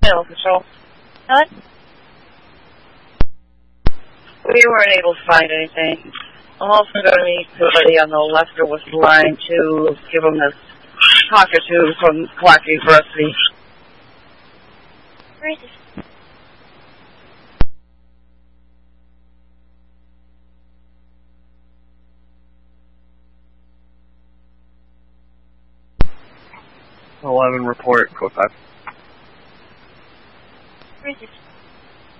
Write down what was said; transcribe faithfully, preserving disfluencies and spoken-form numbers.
Animal Control. What? We weren't able to find anything. I'm also going to meet somebody on the left of the line to give them this cockatoo from Clark University. Where is this? eleven report, code five. Where is this?